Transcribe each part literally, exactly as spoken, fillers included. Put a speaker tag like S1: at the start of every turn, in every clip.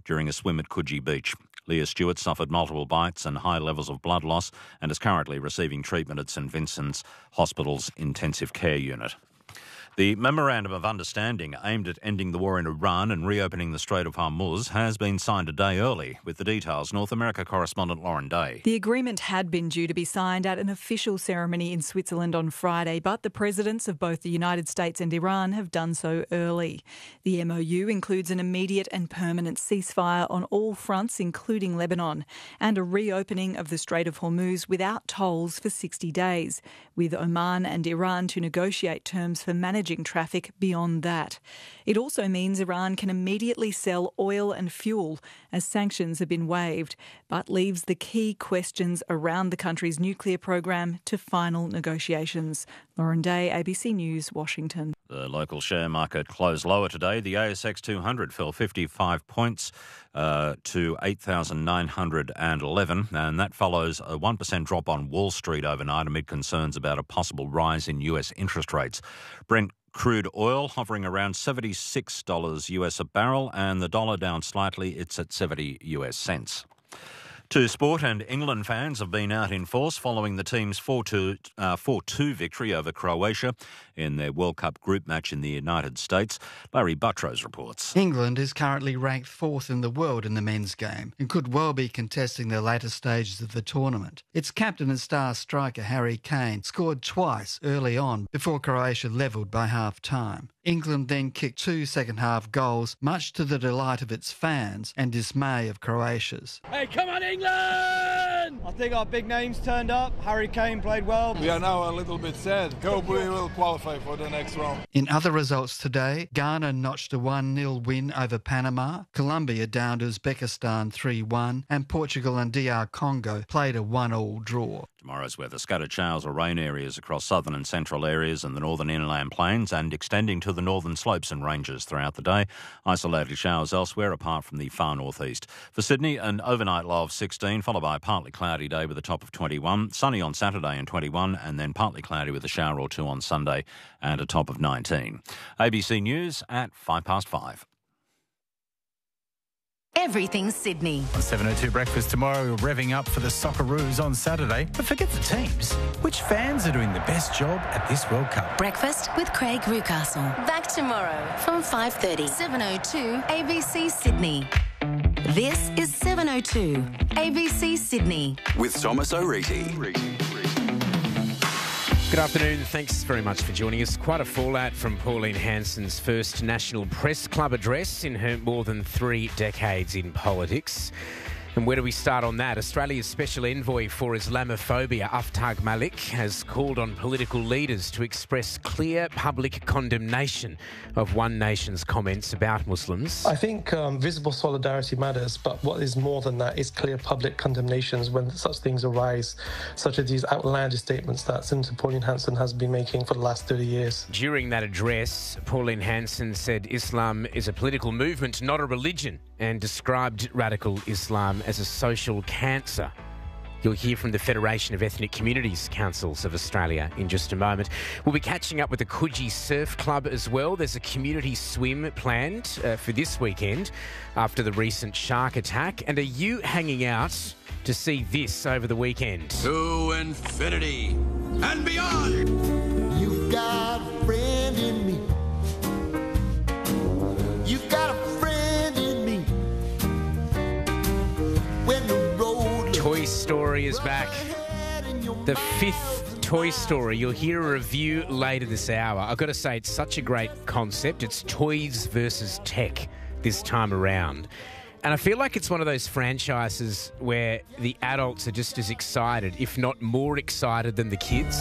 S1: during a swim at Coogee Beach. Leah Stewart suffered multiple bites and high levels of blood loss and is currently receiving treatment at St Vincent's Hospital's intensive care unit. The Memorandum of Understanding aimed at ending the war in Iran and reopening the Strait of Hormuz has been signed a day early. With the details, North America correspondent Lauren Day.
S2: The agreement had been due to be signed at an official ceremony in Switzerland on Friday, but the presidents of both the United States and Iran have done so early. The M O U includes an immediate and permanent ceasefire on all fronts, including Lebanon, and a reopening of the Strait of Hormuz without tolls for sixty days, with Oman and Iran to negotiate terms for managing traffic beyond that. It also means Iran can immediately sell oil and fuel as sanctions have been waived, but leaves the key questions around the country's nuclear program to final negotiations. Lauren Day, A B C News, Washington.
S1: The local share market closed lower today. The A S X two hundred fell fifty-five points uh, to eight thousand nine hundred eleven, and that follows a one percent drop on Wall Street overnight amid concerns about a possible rise in U S interest rates. Brent crude oil hovering around seventy-six dollars U S a barrel, and the dollar down slightly. It's at seventy U S cents. To sport, and England fans have been out in force following the team's four two uh, four two victory over Croatia in their World Cup group match in the United States. Larry Buttrose reports.
S3: England is currently ranked fourth in the world in the men's game and could well be contesting the later stages of the tournament. Its captain and star striker Harry Kane scored twice early on before Croatia levelled by half-time. England then kicked two second-half goals, much to the delight of its fans and dismay of Croatia's.
S4: Hey, come on, England! I think our big names turned up. Harry Kane played well.
S5: We are now a little bit sad. Hope we will qualify for the next round.
S3: In other results today, Ghana notched a one nil win over Panama, Colombia downed Uzbekistan three one, and Portugal and D R Congo played a one all draw.
S1: Tomorrow's weather: scattered showers or rain areas across southern and central areas and the northern inland plains and extending to the northern slopes and ranges throughout the day. Isolated showers elsewhere apart from the far northeast. For Sydney, an overnight low of sixteen, followed by a partly cloudy day with a top of twenty-one. Sunny on Saturday and twenty-one, and then partly cloudy with a shower or two on Sunday and a top of nineteen. A B C News at five past five.
S6: Everything Sydney.
S7: On seven oh two Breakfast tomorrow, we're revving up for the Socceroos on Saturday. But forget the teams. Which fans are doing the best job at this World Cup?
S6: Breakfast with Craig Rucastle. Back tomorrow from five thirty. seven oh two A B C Sydney. This is seven oh two A B C Sydney.
S8: With Thomas O'Reilly.
S9: Good afternoon. Thanks very much for joining us. Quite a fallout from Pauline Hanson's first National Press Club address in her more than three decades in politics. And where do we start on that? Australia's Special Envoy for Islamophobia, Aftag Malik, has called on political leaders to express clear public condemnation of One Nation's comments about Muslims.
S10: I think um, visible solidarity matters, but what is more than that is clear public condemnations when such things arise, such as these outlandish statements that Senator Pauline Hanson has been making for the last thirty years.
S9: During that address, Pauline Hanson said Islam is a political movement, not a religion, and described radical Islam as a social cancer. You'll hear from the Federation of Ethnic Communities Councils of Australia in just a moment. We'll be catching up with the Coogee Surf Club as well. There's a community swim planned uh, for this weekend after the recent shark attack. And are you hanging out to see this over the weekend?
S8: To infinity and beyond.
S11: You got a friend in me. You got a friend in me. When the road
S9: Toy Story is back. The fifth Toy Story. You'll hear a review later this hour. I've got to say, it's such a great concept. It's toys versus tech this time around. And I feel like it's one of those franchises where the adults are just as excited, if not more excited than the kids.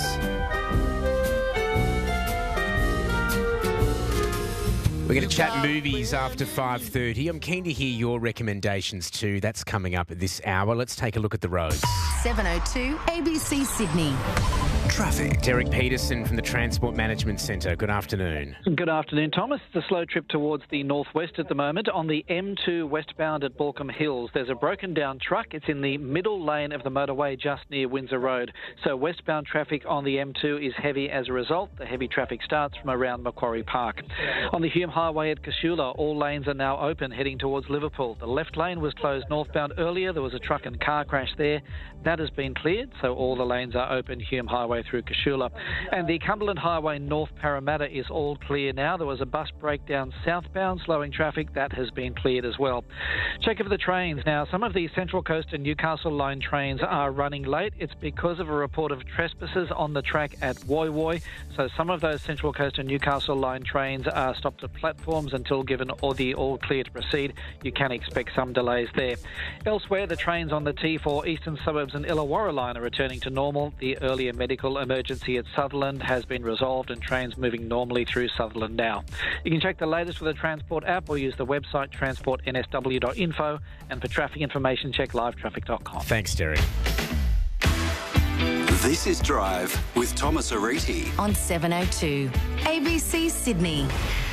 S9: We're going to chat movies after five thirty. I'm keen to hear your recommendations too. That's coming up at this hour. Let's take a look at the roads.
S6: seven oh two A B C Sydney.
S8: Traffic.
S9: Derek Peterson from the Transport Management Centre. Good afternoon.
S12: Good afternoon, Thomas. It's a slow trip towards the northwest at the moment. On the M two westbound at Balcombe Hills, there's a broken down truck. It's in the middle lane of the motorway just near Windsor Road. So westbound traffic on the M two is heavy as a result. The heavy traffic starts from around Macquarie Park. On the Hume Highway at Casula, all lanes are now open heading towards Liverpool. The left lane was closed northbound earlier. There was a truck and car crash there. That has been cleared, so all the lanes are open Hume Highway through Casula. And the Cumberland Highway North Parramatta is all clear now. There was a bus breakdown southbound slowing traffic. That has been cleared as well. Check over the trains now. Some of the Central Coast and Newcastle line trains are running late. It's because of a report of trespassers on the track at Woy Woy. So some of those Central Coast and Newcastle line trains are stopped at platforms until given or the all clear to proceed. You can expect some delays there. Elsewhere, the trains on the T four Eastern Suburbs and Illawarra line are returning to normal. The earlier medical emergency at Sutherland has been resolved and trains moving normally through Sutherland now. You can check the latest with the Transport app or use the website transport n s w dot info, and for traffic information check live traffic dot com.
S9: Thanks, Derek.
S8: This is Drive with Thomas Ariti
S6: on seven oh two A B C Sydney.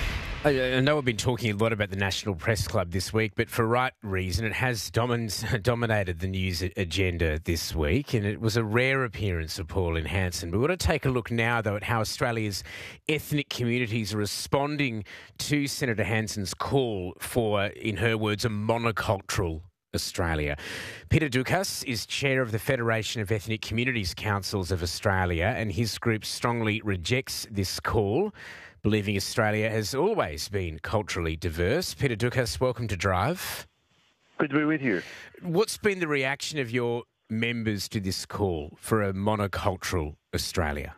S9: I know we've been talking a lot about the National Press Club this week, but for right reason. It has domin- dominated the news agenda this week, and it was a rare appearance of Pauline Hanson. We want to take a look now, though, at how Australia's ethnic communities are responding to Senator Hanson's call for, in her words, a monocultural Australia. Peter Doukas is chair of the Federation of Ethnic Communities Councils of Australia, and his group strongly rejects this call, believing Australia has always been culturally diverse. Peter Doukas, welcome to Drive.
S13: Good to be with you.
S9: What's been the reaction of your members to this call for a monocultural Australia?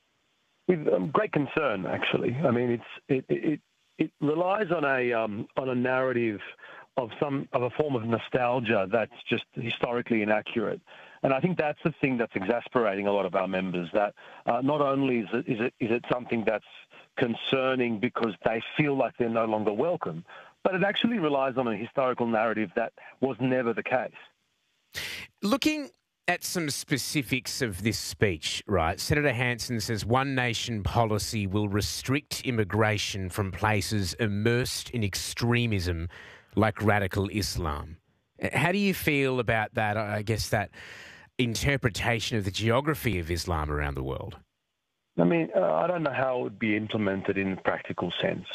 S13: With um, great concern, actually. I mean, it's it it, it relies on a um, on a narrative of some of a form of nostalgia that's just historically inaccurate. And I think that's the thing that's exasperating a lot of our members, that uh, not only is it, is it is it something that's concerning because they feel like they're no longer welcome, but it actually relies on a historical narrative that was never the case.
S9: Looking at some specifics of this speech, right, Senator Hanson says one nation policy will restrict immigration from places immersed in extremism like radical Islam. How do you feel about that, I guess, that interpretation of the geography of Islam around the world?
S13: I mean, uh, I don't know how it would be implemented in a practical sense,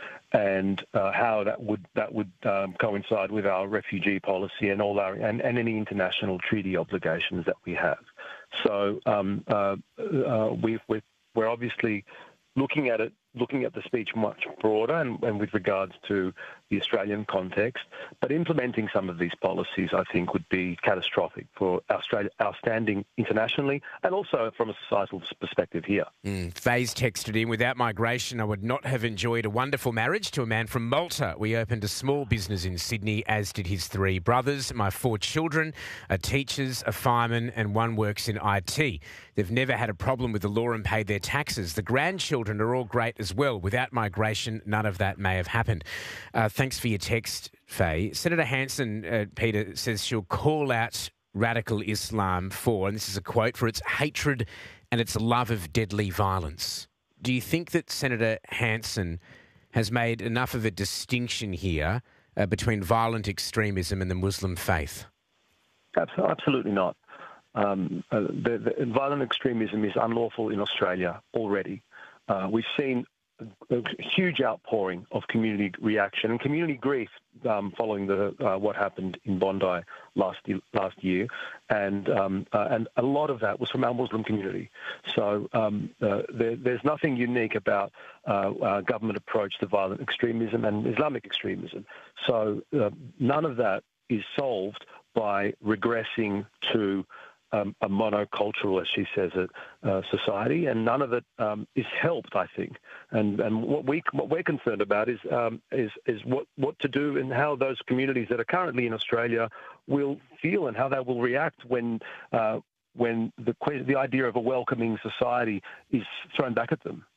S13: and uh, how that would that would um, coincide with our refugee policy and all our and, and any international treaty obligations that we have. So um, uh, uh, we've, we're, we're obviously looking at it, looking at the speech much broader and, and with regards to the Australian context, but implementing some of these policies, I think, would be catastrophic for Australia, our standing internationally and also from a societal perspective here.
S9: Mm. Faye's texted in, without migration, I would not have enjoyed a wonderful marriage to a man from Malta. We opened a small business in Sydney, as did his three brothers. My four children are teachers, a fireman, and one works in I T. They've never had a problem with the law and paid their taxes. The grandchildren are all great as well. Without migration, none of that may have happened. Uh, thanks for your text, Faye. Senator Hanson, uh, Peter, says she'll call out radical Islam for, and this is a quote, for its hatred and its love of deadly violence. Do you think that Senator Hanson has made enough of a distinction here uh, between violent extremism and the Muslim faith?
S13: Absolutely not. Um, uh, the, the violent extremism is unlawful in Australia already. Uh, we've seen a huge outpouring of community reaction and community grief um, following the uh, what happened in Bondi last last year, and um, uh, and a lot of that was from our Muslim community. So um, uh, there, there's nothing unique about uh, our government approach to violent extremism and Islamic extremism. So uh, none of that is solved by regressing to Um, a monocultural, as she says it, uh, society, and none of it um, is helped, I think. And and what we what we're concerned about is um, is is what, what to do and how those communities that are currently in Australia will feel and how they will react when uh, when the the idea of a welcoming society is thrown back at them.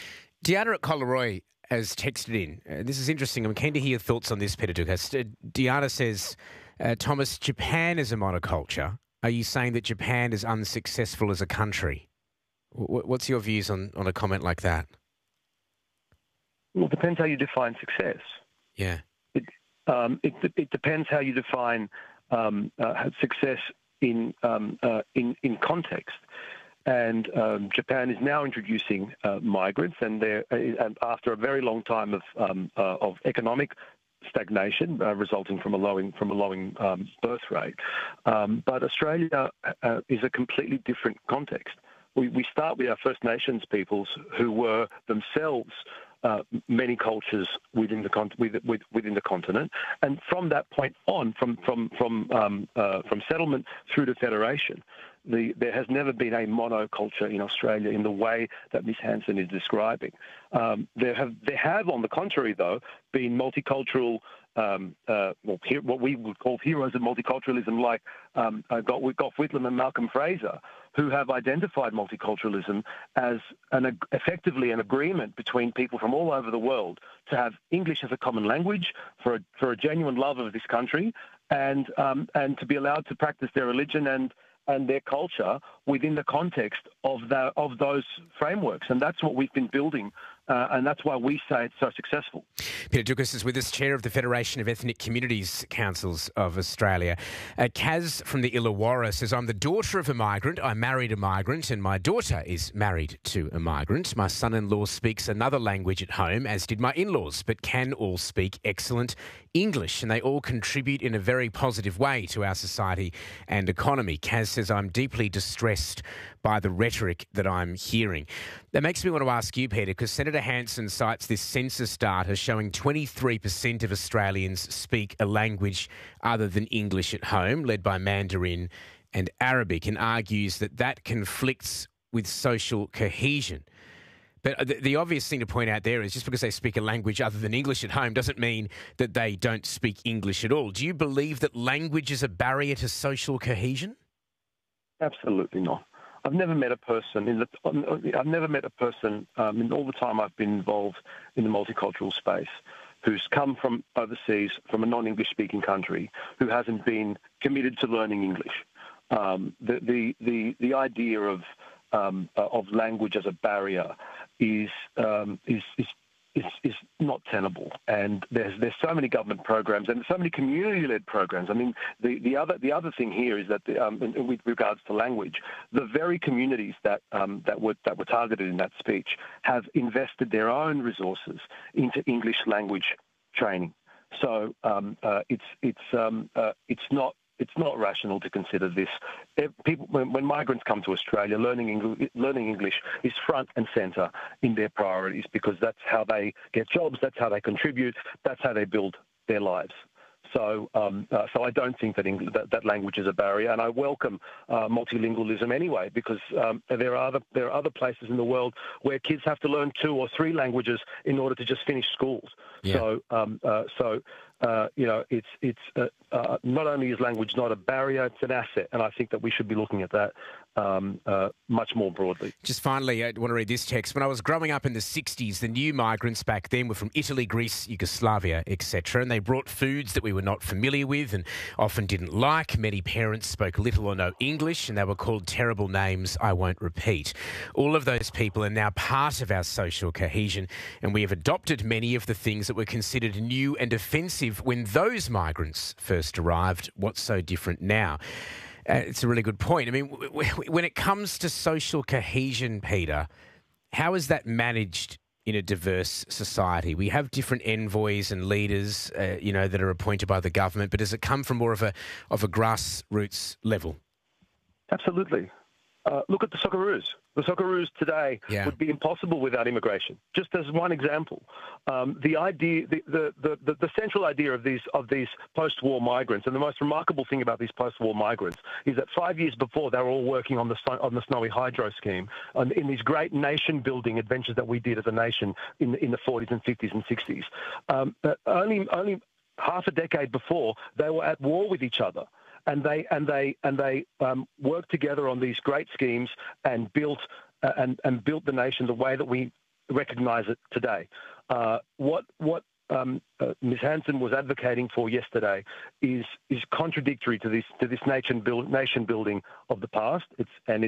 S9: Diana at Collaroy has texted in. Uh, this is interesting. I'm keen to hear your thoughts on this, Peter Doukas. Uh, Diana says, uh, Thomas, Japan is a monoculture. Are you saying that Japan is unsuccessful as a country? What's your views on, on a comment like that?
S13: Well, it depends how you define success.
S9: Yeah.
S13: It, um, it, it depends how you define um, uh, success in, um, uh, in in context. And um, Japan is now introducing uh, migrants, and they're uh, after a very long time of um, uh, of economic stagnation uh, resulting from a lowing from a lowing um, birth rate. Um, but Australia uh, is a completely different context. We, we start with our First Nations peoples who were themselves uh, many cultures within the con- with, with, within the continent, and from that point on, from from from um, uh, from settlement through to federation, the, there has never been a monoculture in Australia in the way that Miz Hanson is describing. Um, there have there have, on the contrary, though, been multicultural. Um, uh, well, he, what we would call heroes of multiculturalism, like um, uh, Gough Whitlam and Malcolm Fraser, who have identified multiculturalism as an, effectively an agreement between people from all over the world to have English as a common language for a, for a genuine love of this country, and um, and to be allowed to practice their religion and and their culture within the context of the, of those frameworks. And that's what we've been building, uh, and that's why we say it's so successful.
S9: Peter Doukas is with us, Chair of the Federation of Ethnic Communities Councils of Australia. Uh, Kaz from the Illawarra says, I'm the daughter of a migrant. I married a migrant, and my daughter is married to a migrant. My son-in-law speaks another language at home, as did my in-laws, but can all speak excellent English, and they all contribute in a very positive way to our society and economy. Kaz says, I'm deeply distressed by the rhetoric that I'm hearing. That makes me want to ask you, Peter, because Senator Hanson cites this census data showing twenty-three percent of Australians speak a language other than English at home, led by Mandarin and Arabic, and argues that that conflicts with social cohesion. But the, the obvious thing to point out there is just because they speak a language other than English at home doesn't mean that they don't speak English at all. Do you believe that language is a barrier to social cohesion?
S13: Absolutely not. I've never met a person in the. I've never met a person um, in all the time I've been involved in the multicultural space who's come from overseas, from a non-English speaking country, who hasn't been committed to learning English. Um, the, the the the idea of um, uh, of language as a barrier is um, is is. Is, is not tenable, and there's there's so many government programs and so many community-led programs. I mean, the, the other the other thing here is that the, um, in, with regards to language, the very communities that um, that were that were targeted in that speech have invested their own resources into English language training. So um, uh, it's it's um, uh, it's not. It's not rational to consider this. People, when, when migrants come to Australia, learning English, learning English is front and centre in their priorities, because that's how they get jobs, that's how they contribute, that's how they build their lives. So, um, uh, so I don't think that, English, that that language is a barrier, and I welcome uh, multilingualism anyway, because um, there are other there are other places in the world where kids have to learn two or three languages in order to just finish schools. Yeah. So, um, uh, so uh, you know, it's it's uh, uh, not only is language not a barrier, it's an asset, and I think that we should be looking at that um, uh, much more broadly.
S9: Just finally, I want to read this text. When I was growing up in the sixties, the new migrants back then were from Italy, Greece, Yugoslavia, et cetera, and they brought foods that we were not familiar with and often didn't like. Many parents spoke little or no English, and they were called terrible names I won't repeat. All of those people are now part of our social cohesion, and we have adopted many of the things that were considered new and offensive when those migrants first arrived. What's so different now? Uh, it's a really good point. I mean, w- w- when it comes to social cohesion, Peter, how is that managed in a diverse society? We have different envoys and leaders, uh, you know, that are appointed by the government, but does it come from more of a of a grassroots level?
S13: Absolutely. Uh, look at the Socceroos. The Socceroos today yeah. would be impossible without immigration. Just as one example, um, the idea, the, the, the, the central idea of these of these post-war migrants, and the most remarkable thing about these post-war migrants is that five years before they were all working on the on the Snowy Hydro scheme, and in these great nation-building adventures that we did as a nation in in the forties and fifties and sixties. Um, only only half a decade before, they were at war with each other. And they and they and they um, worked together on these great schemes and built uh, and and built the nation the way that we recognise it today. Uh, what what um, uh, Miz Hanson was advocating for yesterday is is contradictory to this to this nation build nation building of the past. It's and it's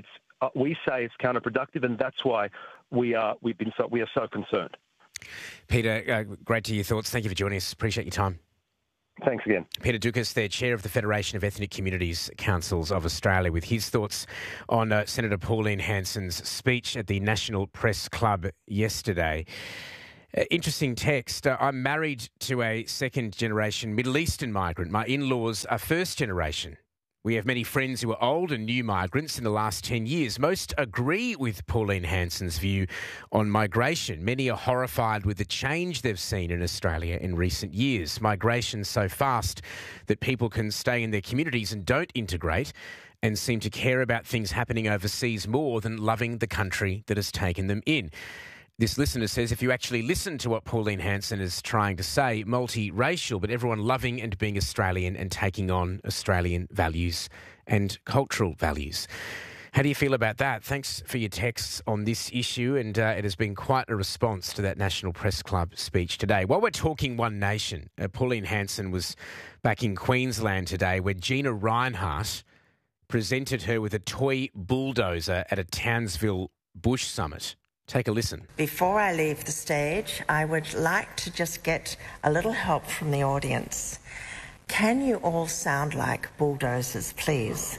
S13: uh, we say it's counterproductive, and that's why we are we've been so we are so concerned.
S9: Peter, uh, great to hear your thoughts. Thank you for joining us. Appreciate your time.
S13: Thanks again.
S9: Peter Doukas, the chair of the Federation of Ethnic Communities Councils of Australia, with his thoughts on uh, Senator Pauline Hanson's speech at the National Press Club yesterday. Uh, interesting text. Uh, I'm married to a second-generation Middle Eastern migrant. My in-laws are first-generation. We have many friends who are old and new migrants in the last ten years. Most agree with Pauline Hanson's view on migration. Many are horrified with the change they've seen in Australia in recent years. Migration so fast that people can stay in their communities and don't integrate and seem to care about things happening overseas more than loving the country that has taken them in. This listener says, if you actually listen to what Pauline Hanson is trying to say, multiracial, but everyone loving and being Australian and taking on Australian values and cultural values. How do you feel about that? Thanks for your texts on this issue, and uh, it has been quite a response to that National Press Club speech today. While we're talking One Nation, uh, Pauline Hanson was back in Queensland today, where Gina Rinehart presented her with a toy bulldozer at a Townsville Bush Summit. Take a listen.
S14: Before I leave the stage, I would like to just get a little help from the audience. Can you all sound like bulldozers, please?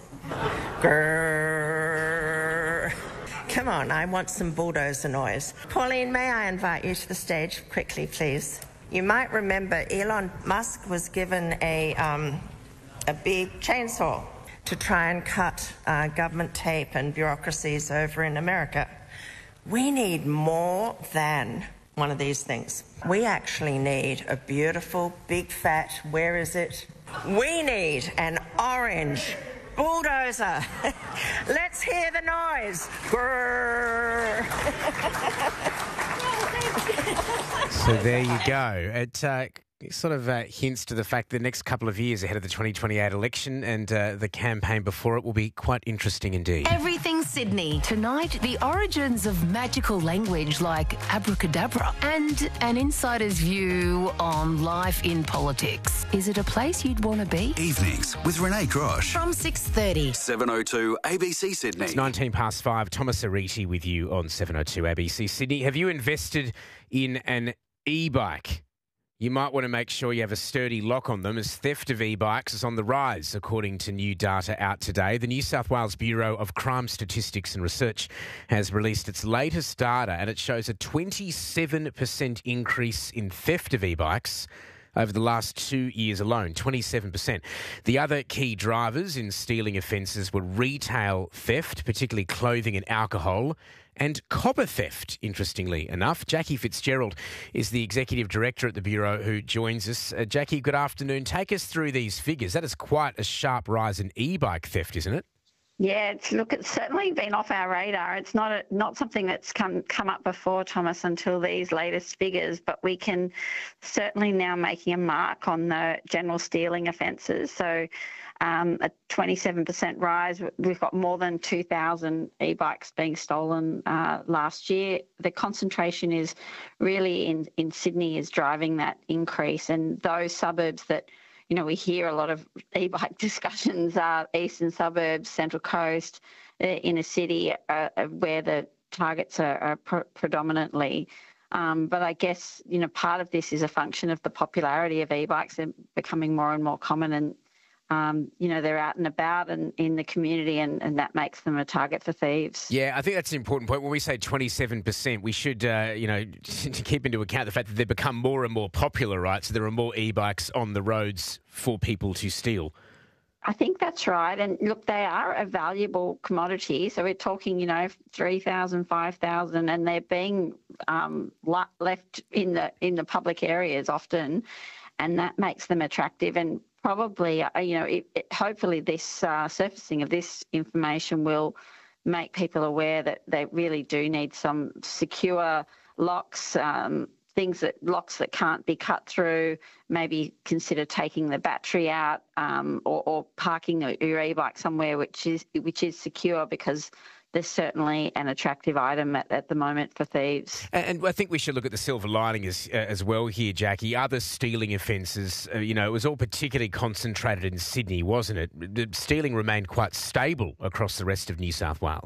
S14: Grrr. Come on, I want some bulldozer noise. Pauline, may I invite you to the stage quickly, please? You might remember Elon Musk was given a, um, a big chainsaw to try and cut uh, government tape and bureaucracies over in America. We need more than one of these things. We actually need a beautiful, big, fat, where is it? We need an orange bulldozer. Let's hear the noise. Grrr.
S9: So there you go. It uh, sort of uh, hints to the fact that the next couple of years ahead of the twenty twenty-eight election and uh, the campaign before it will be quite interesting indeed.
S6: Everything Sydney. Tonight, the origins of magical language like abracadabra and an insider's view on life in politics. Is it a place you'd want to be?
S8: Evenings with Renee Grosh.
S6: From six thirty.
S8: seven oh two A B C Sydney.
S9: It's nineteen past five. Thomas Ariti with you on seven oh two A B C Sydney. Have you invested in an e-bike? You might want to make sure you have a sturdy lock on them, as theft of e-bikes is on the rise, according to new data out today. The New South Wales Bureau of Crime Statistics and Research has released its latest data, and it shows a twenty-seven percent increase in theft of e-bikes over the last two years alone, twenty-seven percent. The other key drivers in stealing offences were retail theft, particularly clothing and alcohol, and copper theft, interestingly enough. Jackie Fitzgerald is the Executive Director at the Bureau who joins us. Uh, Jackie, good afternoon. Take us through these figures. That is quite a sharp rise in e-bike theft, isn't it?
S15: Yeah, it's, look, it's certainly been off our radar. It's not a, not something that's come come up before, Thomas, until these latest figures, but we can certainly now making a mark on the general stealing offences. So um, a twenty-seven percent rise. We've got more than two thousand e-bikes being stolen uh, last year. The concentration is really in, in Sydney is driving that increase, and those suburbs that you know, we hear a lot of e-bike discussions, uh, eastern suburbs, Central Coast, uh, inner city, uh, where the targets are, are pre- predominantly. Um, but I guess, you know, part of this is a function of the popularity of e-bikes. They're becoming more and more common, and, um, you know, they're out and about and in the community, and, and that makes them a target for thieves.
S9: Yeah, I think that's an important point. When we say twenty-seven percent, we should, uh, you know, to keep into account the fact that they've become more and more popular, right? So there are more e-bikes on the roads for people to steal.
S15: I think that's right. And look, they are a valuable commodity. So we're talking, you know, three thousand, five thousand, and they're being um, left in the in the public areas often, and that makes them attractive. And probably, uh, you know, it, it, hopefully this uh, surfacing of this information will make people aware that they really do need some secure locks, um, things that locks that can't be cut through. Maybe consider taking the battery out, um, or, or parking your e-bike somewhere which is which is secure, because there's certainly an attractive item at, at the moment for thieves.
S9: And, and I think we should look at the silver lining as uh, as well here, Jackie. Other stealing offences, uh, you know, it was all particularly concentrated in Sydney, wasn't it? The stealing remained quite stable across the rest of New South Wales.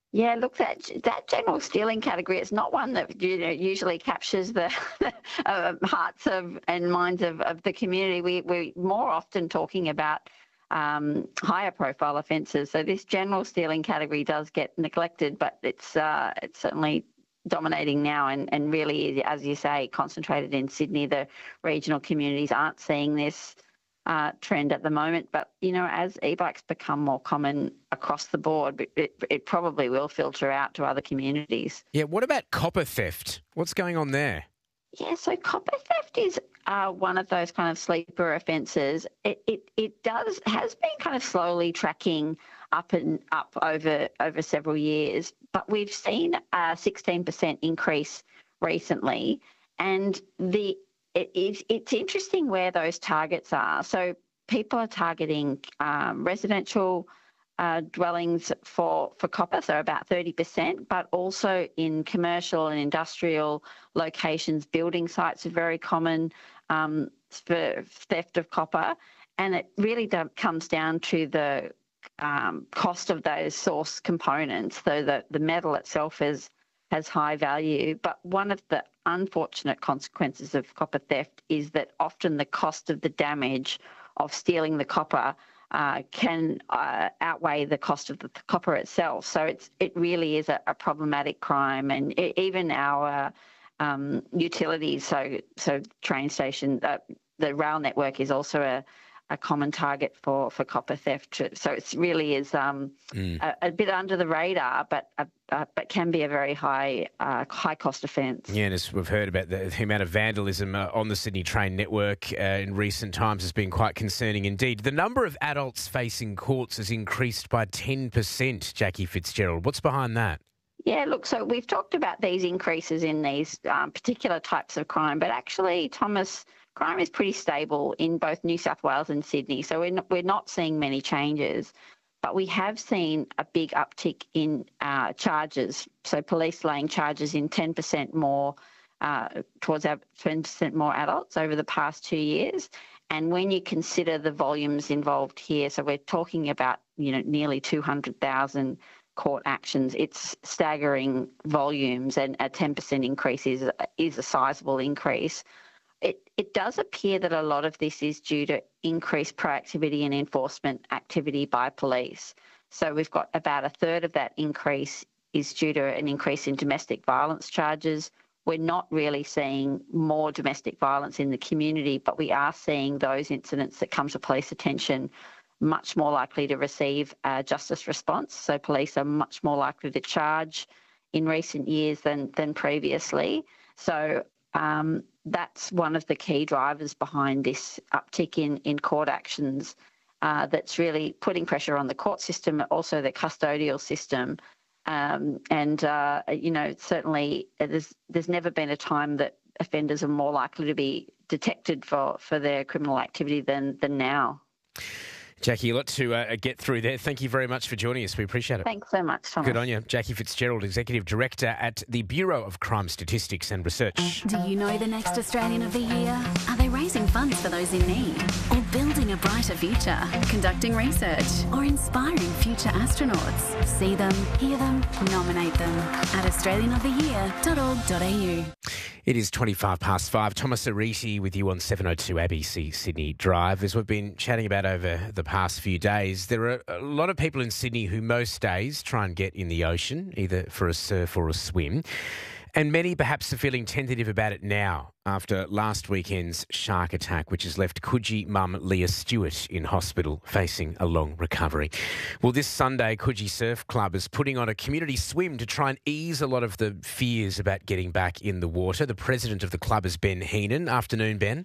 S15: Yeah, look, that that general stealing category, it's not one that you know, usually captures the uh, hearts of and minds of, of the community. We, we're more often talking about um, higher profile offences. So this general stealing category does get neglected, but it's uh, it's certainly dominating now and, and really, as you say, concentrated in Sydney. The regional communities aren't seeing this Uh, trend at the moment, but you know, as e-bikes become more common across the board, it, it probably will filter out to other communities.
S9: Yeah, what about copper theft? What's going on there?
S15: Yeah, so copper theft is uh, one of those kind of sleeper offences. It, it it does has been kind of slowly tracking up and up over over several years, but we've seen a sixteen percent increase recently, and the It, it's, it's interesting where those targets are. So people are targeting um, residential uh, dwellings for, for copper, so about thirty percent, but also in commercial and industrial locations. Building sites are very common um, for theft of copper, and it really do, comes down to the um, cost of those source components. So the, the metal itself is has high value, but one of the unfortunate consequences of copper theft is that often the cost of the damage of stealing the copper uh, can uh, outweigh the cost of the copper itself. So it's it really is a, a problematic crime, and it, even our um, utilities, so so train station, uh, the rail network is also a a common target for, for copper theft. So it really is um, mm. a, a bit under the radar, but uh, uh, but can be a very high uh, high cost offence.
S9: Yeah, and as we've heard about the, the amount of vandalism uh, on the Sydney train network uh, in recent times has been quite concerning indeed. The number of adults facing courts has increased by ten percent, Jackie Fitzgerald. What's behind that?
S15: Yeah, look, so we've talked about these increases in these um, particular types of crime, but actually, Thomas, crime is pretty stable in both New South Wales and Sydney, so we're not, we're not seeing many changes. But we have seen a big uptick in uh, charges, so police laying charges in ten percent more uh, towards our ten percent more adults over the past two years. And when you consider the volumes involved here, so we're talking about, you know, nearly two hundred thousand court actions, it's staggering volumes, and a ten percent increase is, is a sizable increase. It, it does appear that a lot of this is due to increased proactivity and enforcement activity by police. So we've got about a third of that increase is due to an increase in domestic violence charges. We're not really seeing more domestic violence in the community, but we are seeing those incidents that come to police attention much more likely to receive a justice response. So police are much more likely to charge in recent years than, than previously. So um, that's one of the key drivers behind this uptick in, in court actions uh, that's really putting pressure on the court system, also the custodial system. Um, and, uh, you know, certainly there's, there's never been a time that offenders are more likely to be detected for, for their criminal activity than, than now.
S9: Jackie, a lot to uh, get through there. Thank you very much for joining us. We appreciate it.
S15: Thanks so much, Thomas.
S9: Good on you. Jackie Fitzgerald, Executive Director at the Bureau of Crime Statistics and Research.
S16: Do you know the next Australian of the Year? Are they raising funds for those in need? Or building a brighter future? Conducting research? Or inspiring future astronauts? See them, hear them, nominate them at australian of the year dot org dot a u.
S9: It is twenty-five past five. Thomas Ariti with you on seven oh two A B C Sydney Drive. As we've been chatting about over the past few days, there are a lot of people in Sydney who most days try and get in the ocean, either for a surf or a swim. And many perhaps are feeling tentative about it now after last weekend's shark attack, which has left Coogee mum Leah Stewart in hospital facing a long recovery. Well, this Sunday, Coogee Surf Club is putting on a community swim to try and ease a lot of the fears about getting back in the water. The president of the club is Ben Heenan. Afternoon, Ben.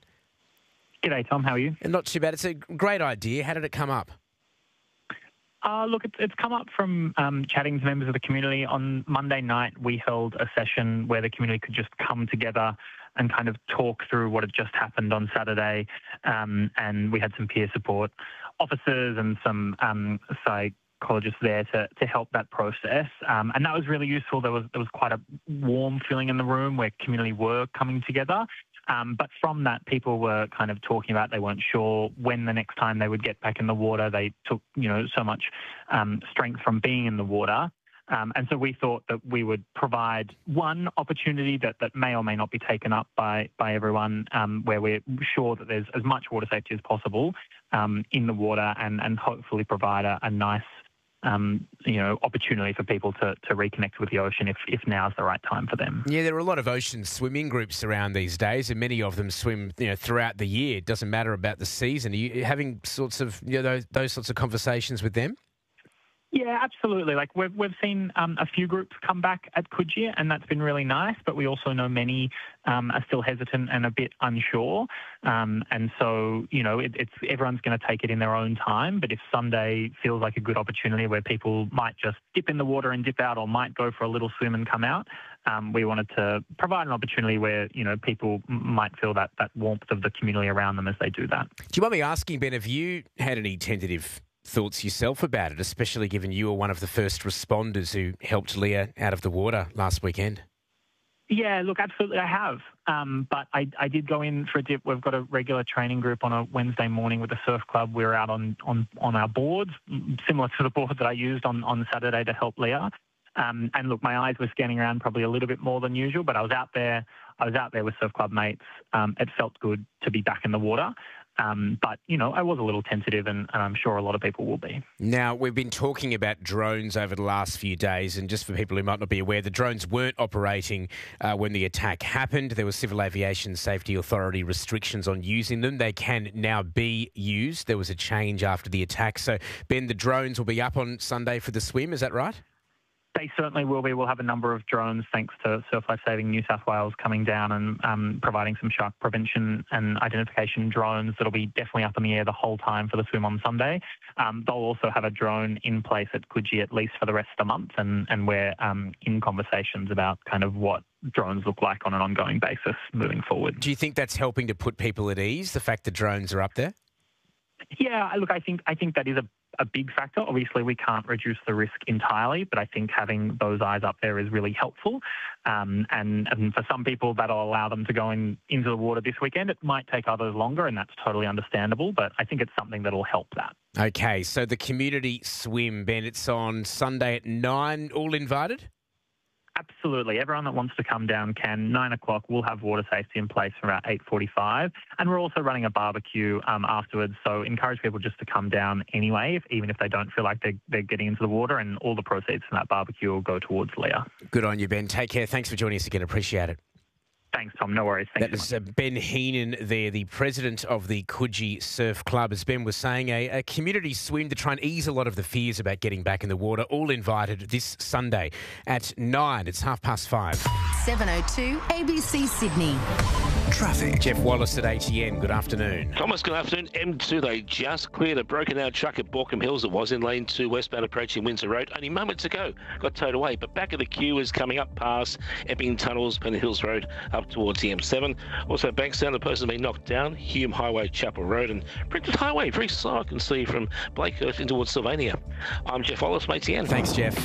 S17: G'day, Tom. How are you?
S9: And not too bad. It's a great idea. How did it come up?
S17: Uh, look, it's, it's come up from um, chatting to members of the community. On Monday night, we held a session where the community could just come together and kind of talk through what had just happened on Saturday. Um, and we had some peer support officers and some um, psychologists there to, to help that process. Um, and that was really useful. There was, there was quite a warm feeling in the room where community were coming together. Um, but from that, people were kind of talking about they weren't sure when the next time they would get back in the water. They took, you know, so much um, strength from being in the water. Um, and so we thought that we would provide one opportunity that, that may or may not be taken up by, by everyone, um, where we're sure that there's as much water safety as possible um, in the water and, and hopefully provide a, a nice Um, you know, opportunity for people to, to reconnect with the ocean if, if now's the right time for them.
S9: Yeah, there are a lot of ocean swimming groups around these days, and many of them swim, you know, throughout the year. It doesn't matter about the season. Are you having sorts of, you know, those, those sorts of conversations with them?
S17: Yeah, absolutely. Like we've we've seen um, a few groups come back at Coogee, and that's been really nice. But we also know many um, are still hesitant and a bit unsure. Um, and so, you know, it, it's everyone's going to take it in their own time. But if Sunday feels like a good opportunity where people might just dip in the water and dip out, or might go for a little swim and come out, um, we wanted to provide an opportunity where, you know, people might feel that that warmth of the community around them as they do that.
S9: Do you mind me asking, Ben, have you had any tentative thoughts yourself about it, especially given you were one of the first responders who helped Leah out of the water last weekend?
S17: Yeah, look, absolutely I have. Um, but I, I did go in for a dip. We've got a regular training group on a Wednesday morning with the surf club. We were out on, on, on our boards, similar to the board that I used on, on Saturday to help Leah. Um, and look, my eyes were scanning around probably a little bit more than usual, but I was out there. I was out there with surf club mates. Um, it felt good to be back in the water. Um, but, you know, I was a little tentative, and, and I'm sure a lot of people will be.
S9: Now, we've been talking about drones over the last few days, and just for people who might not be aware, the drones weren't operating uh, when the attack happened. There were Civil Aviation Safety Authority restrictions on using them. They can now be used. There was a change after the attack. So, Ben, the drones will be up on Sunday for the swim, is that right?
S17: They certainly will be. We'll have a number of drones, thanks to Surf Life Saving New South Wales coming down and um, providing some shark prevention and identification drones that'll be definitely up in the air the whole time for the swim on Sunday. Um, they'll also have a drone in place at Coogee at least for the rest of the month, and, and we're um, in conversations about kind of what drones look like on an ongoing basis moving forward.
S9: Do you think that's helping to put people at ease, the fact that drones are up there?
S17: Yeah, look, I think I think that is a, a big factor. Obviously, we can't reduce the risk entirely, but I think having those eyes up there is really helpful. Um, and, and for some people, that'll allow them to go in, into the water this weekend. It might take others longer, and that's totally understandable, but I think it's something that'll help that.
S9: Okay, so the community swim, Ben, it's on Sunday at nine, all invited?
S17: Absolutely. Everyone that wants to come down can. Nine o'clock, we'll have water safety in place from about eight forty-five. And we're also running a barbecue um, afterwards. So encourage people just to come down anyway, if, even if they don't feel like they're, they're getting into the water. And all the proceeds from that barbecue will go towards Leah.
S9: Good on you, Ben. Take care. Thanks for joining us again. Appreciate it.
S17: Thanks, Tom. No worries. Thanks
S9: that was uh, Ben Heenan there, the president of the Coogee Surf Club. As Ben was saying, a, a community swim to try and ease a lot of the fears about getting back in the water. All invited this Sunday at nine. It's half past five.
S6: seven oh two A B C Sydney.
S8: Traffic.
S9: Jeff Wallace at A T N. Good afternoon.
S18: Thomas, good afternoon. M two, they just cleared a broken down truck at Borkham Hills. It was in lane two, westbound approaching Windsor Road. Only moments ago, got towed away. But back of the queue is coming up past Epping Tunnels, Pennant Hills Road, up towards the M seven. Also, Bankstown, the person's been knocked down. Hume Highway, Chapel Road, and Printed Highway, very slow, I can see, from Blakehurst in towards Sylvania. I'm Jeff Wallace, A T N.
S9: Thanks, Jeff.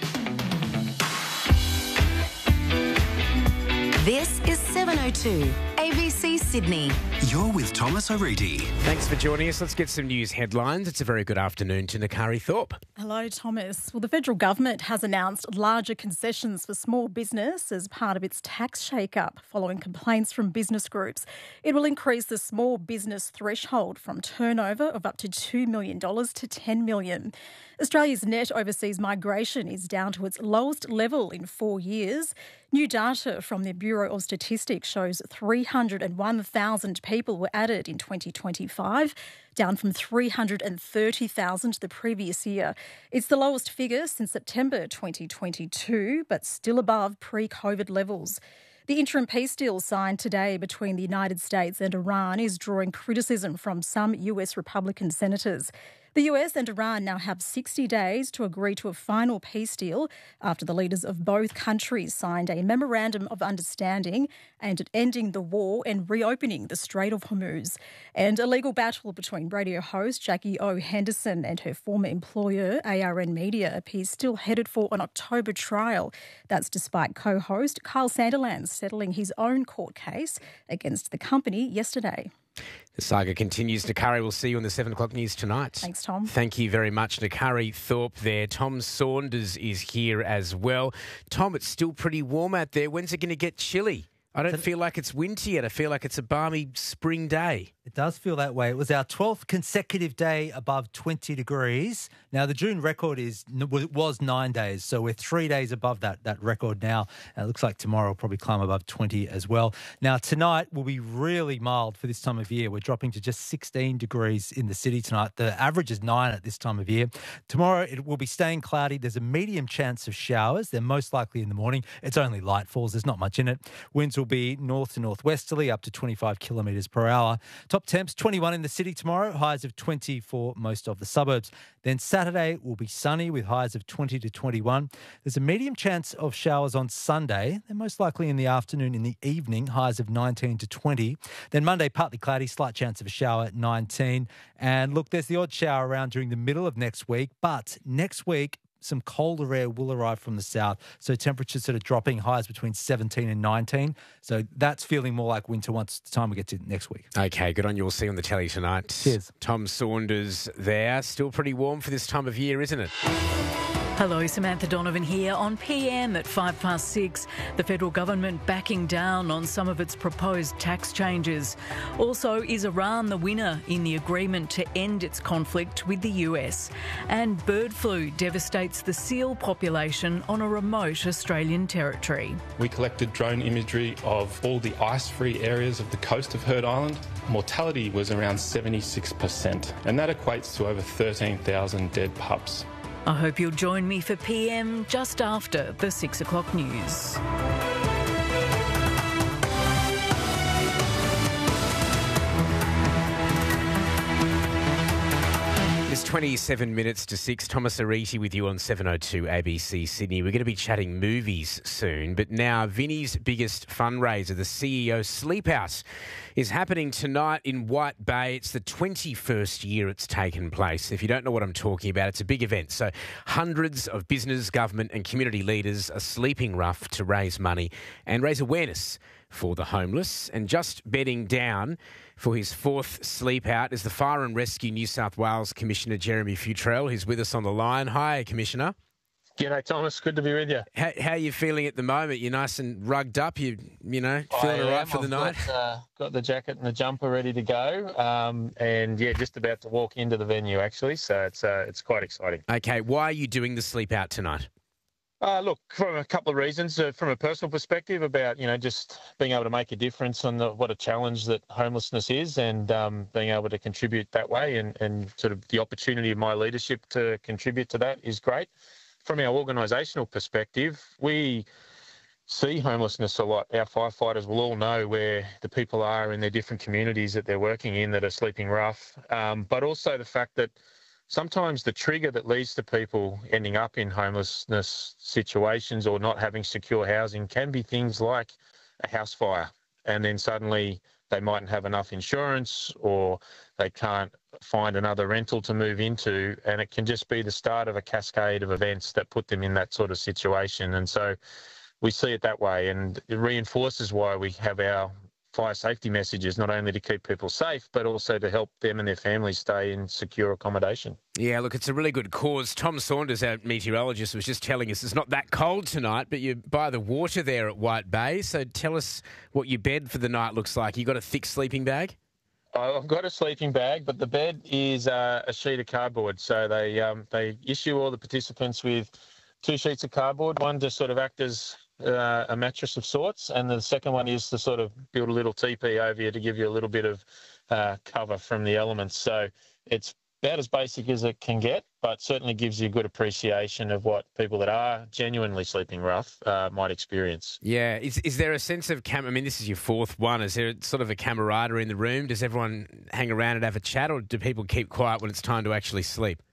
S6: This is seven oh two A B C Sydney.
S8: You're with Thomas O'Reilly.
S9: Thanks for joining us. Let's get some news headlines. It's a very good afternoon to Nakari Thorpe.
S19: Hello, Thomas. Well, the federal government has announced larger concessions for small business as part of its tax shake-up following complaints from business groups. It will increase the small business threshold from turnover of up to two million dollars to ten million dollars. Australia's net overseas migration is down to its lowest level in four years. New data from the Bureau of Statistics shows three hundred one thousand people were added in twenty twenty-five, down from three hundred thirty thousand the previous year. It's the lowest figure since September twenty twenty-two, but still above pre-COVID levels. The interim peace deal signed today between the United States and Iran is drawing criticism from some U S Republican senators. The U S and Iran now have sixty days to agree to a final peace deal after the leaders of both countries signed a memorandum of understanding aimed at ending the war and reopening the Strait of Hormuz. And a legal battle between radio host Jackie O. Henderson and her former employer, A R N Media, appears still headed for an October trial. That's despite co-host Carl Sanderlands settling his own court case against the company yesterday.
S9: The saga continues. Nakari, we'll see you on the seven o'clock news tonight.
S19: Thanks, Tom.
S9: Thank you very much, Nakari Thorpe there. Tom Saunders is here as well. Tom, it's still pretty warm out there. When's it going to get chilly? I don't feel like it's winter yet. I feel like it's a balmy spring day.
S20: It does feel that way. It was our twelfth consecutive day above twenty degrees. Now, the June record is was nine days, so we're three days above that, that record now. And it looks like tomorrow will probably climb above twenty as well. Now, tonight will be really mild for this time of year. We're dropping to just sixteen degrees in the city tonight. The average is nine at this time of year. Tomorrow, it will be staying cloudy. There's a medium chance of showers. They're most likely in the morning. It's only light falls. There's not much in it. Winds will be north to northwesterly, up to twenty-five kilometres per hour. Top temps, twenty-one in the city tomorrow, highs of twenty for most of the suburbs. Then Saturday will be sunny with highs of twenty to twenty-one. There's a medium chance of showers on Sunday. They're most likely in the afternoon, in the evening, highs of nineteen to twenty. Then Monday, partly cloudy, slight chance of a shower at nineteen. And look, there's the odd shower around during the middle of next week, but next week, some colder air will arrive from the south. So temperatures sort of dropping, highs between seventeen and nineteen. So that's feeling more like winter once the time we get to next week.
S9: Okay, good on you. We'll see you on the telly tonight.
S20: Cheers.
S9: Tom Saunders there. Still pretty warm for this time of year, isn't it?
S21: Hello, Samantha Donovan here on P M at five past six. The federal government backing down on some of its proposed tax changes. Also, is Iran the winner in the agreement to end its conflict with the U S? And bird flu devastates the seal population on a remote Australian territory.
S22: We collected drone imagery of all the ice-free areas of the coast of Heard Island. Mortality was around seventy-six percent, and that equates to over thirteen thousand dead pups.
S21: I hope you'll join me for P M just after the six o'clock news.
S9: It's twenty-seven minutes to six. Thomas Ariti with you on seven oh two A B C Sydney. We're going to be chatting movies soon, but now Vinnie's biggest fundraiser, the C E O Sleep Out, is happening tonight in White Bay. It's the twenty-first year it's taken place. If you don't know what I'm talking about, it's a big event. So hundreds of business, government and community leaders are sleeping rough to raise money and raise awareness for the homeless. And just bedding down for his fourth sleep out is the Fire and Rescue New South Wales Commissioner Jeremy Futrell, who's with us on the line. Hi, Commissioner.
S23: G'day, Thomas. Good to be with you.
S9: How, how are you feeling at the moment? You're nice and rugged up. You, you know, feeling all right for the
S23: I've
S9: night?
S23: Got, uh, got the jacket and the jumper ready to go, um, and yeah, just about to walk into the venue actually. So it's uh, it's quite exciting.
S9: Okay, why are you doing the sleep out tonight?
S23: Uh, look, from a couple of reasons. Uh, from a personal perspective, about you know just being able to make a difference on the, what a challenge that homelessness is, and um, being able to contribute that way, and, and sort of the opportunity of my leadership to contribute to that is great. From our organisational perspective, we see homelessness a lot. Our firefighters will all know where the people are in their different communities that they're working in that are sleeping rough, um, but also the fact that sometimes the trigger that leads to people ending up in homelessness situations or not having secure housing can be things like a house fire, and then suddenly they mightn't have enough insurance or they can't find another rental to move into, and it can just be the start of a cascade of events that put them in that sort of situation. And so we see it that way, and it reinforces why we have our fire safety messages, not only to keep people safe, but also to help them and their families stay in secure accommodation.
S9: Yeah, look, it's a really good cause. Tom Saunders, our meteorologist, was just telling us it's not that cold tonight, but you're by the water there at White Bay. So tell us what your bed for the night looks like. You got a thick sleeping bag?
S23: I've got a sleeping bag, but the bed is uh, a sheet of cardboard. So they um, they issue all the participants with two sheets of cardboard, one to sort of act as Uh, a mattress of sorts, and the second one is to sort of build a little teepee over you to give you a little bit of uh, cover from the elements. So it's about as basic as it can get, but certainly gives you a good appreciation of what people that are genuinely sleeping rough uh, might experience.
S9: Yeah. Is is there a sense of cam? I mean, this is your fourth one. Is there sort of a camaraderie in the room? Does everyone hang around and have a chat, or do people keep quiet when it's time to actually sleep?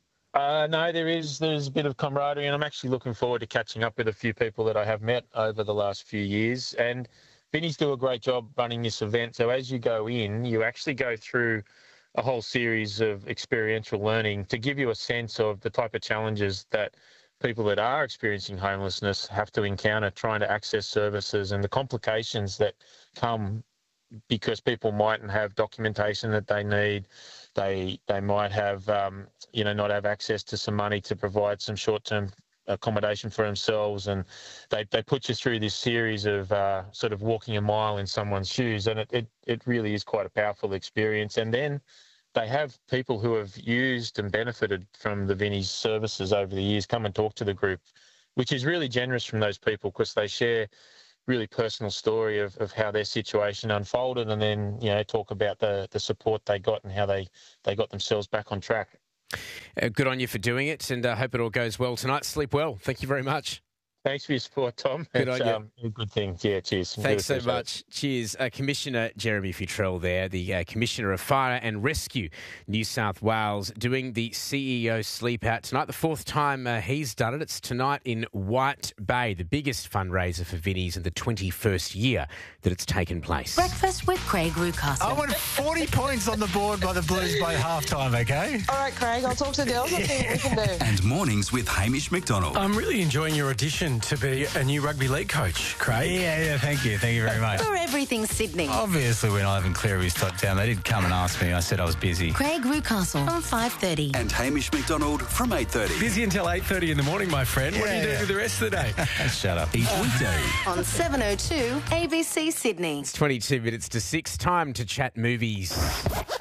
S23: Uh, no, there is there's a bit of camaraderie, and I'm actually looking forward to catching up with a few people that I have met over the last few years. And Vinnie's do a great job running this event. So as you go in, you actually go through a whole series of experiential learning to give you a sense of the type of challenges that people that are experiencing homelessness have to encounter trying to access services, and the complications that come because people mightn't have documentation that they need. They they might have, um, you know, not have access to some money to provide some short-term accommodation for themselves, and they, they put you through this series of uh, sort of walking a mile in someone's shoes, and it, it, it really is quite a powerful experience. And then they have people who have used and benefited from the Vinnie's services over the years come and talk to the group, which is really generous from those people because they share really personal story of, of how their situation unfolded, and then, you know, talk about the, the support they got and how they, they got themselves back on track.
S9: Uh, good on you for doing it, and I uh, hope it all goes well tonight. Sleep well. Thank you very much.
S23: Thanks for your support, Tom.
S9: Good
S23: it's
S9: on you.
S23: Um, a good thing. Yeah, cheers.
S9: Thanks so much. Cheers. Uh, Commissioner Jeremy Futrell there, the uh, Commissioner of Fire and Rescue, New South Wales, doing the C E O Sleep Out tonight. The fourth time uh, he's done it. It's tonight in White Bay, the biggest fundraiser for Vinnie's in the twenty-first year that it's taken place.
S2: Breakfast with Craig Rucastle.
S7: I want forty points on the board by the Blues by halftime, okay?
S4: All right, Craig, I'll talk to Dils and see what we can do.
S8: And mornings with Hamish McDonald.
S5: I'm really enjoying your audition to be a new rugby league coach, Craig.
S7: Yeah, yeah, thank you. Thank you very much.
S2: For everything Sydney.
S7: Obviously, when Ivan Cleary stopped down, they did come and ask me. I said I was busy.
S2: Craig Rucastle from five thirty.
S8: And Hamish McDonald from eight thirty.
S5: Busy until eight thirty in the morning, my friend.
S7: Yeah,
S5: what do you do
S7: yeah.
S5: for the rest of the day?
S7: Shut up.
S8: Each weekday.
S2: On seven oh two A B C Sydney.
S9: It's twenty-two minutes to six. Time to chat movies.